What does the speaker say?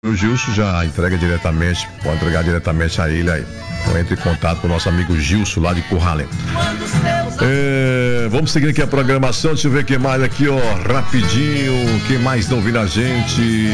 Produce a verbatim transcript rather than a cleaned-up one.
O Gilson já entrega diretamente, pode entregar diretamente a ele aí. Então entre em contato com o nosso amigo Gilson lá de Curralen. É, vamos seguir aqui a programação, deixa eu ver quem mais aqui, ó, rapidinho, quem mais não ouvindo a gente.